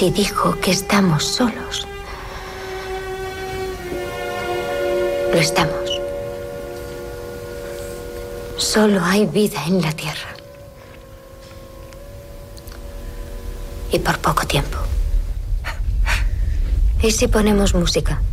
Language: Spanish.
si dijo que estamos solos, lo estamos. Solo hay vida en la Tierra. Y por poco tiempo. ¿Y si ponemos música?